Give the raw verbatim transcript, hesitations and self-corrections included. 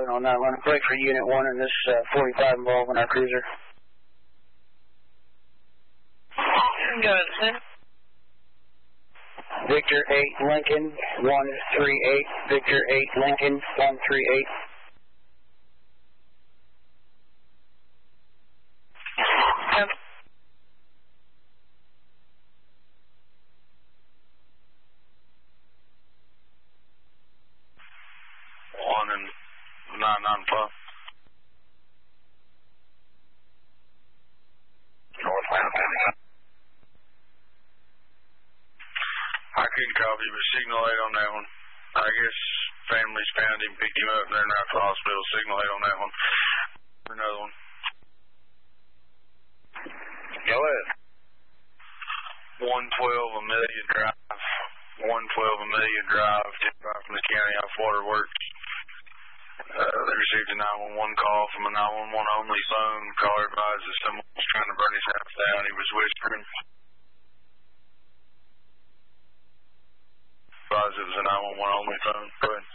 seven oh nine. Run a break for Unit one and this uh, forty-five involved in our cruiser. Got it, sir. Victor eight Lincoln one three eight. Victor eight Lincoln one three eight. Yep. One and nine nine five. Northbound. I couldn't copy, but signal eight on that one. I guess families found him, picked him up, and they're not at the hospital. Signal eight on that one. Another one. Go ahead. one twelve Amelia Drive. one twelve Amelia Drive, just right from the county off Waterworks. Uh, they received a nine one one call from a nine one one only phone. Caller advised that someone was trying to burn his house down. He was whispering. Advised it was a nine one one only phone. Go ahead.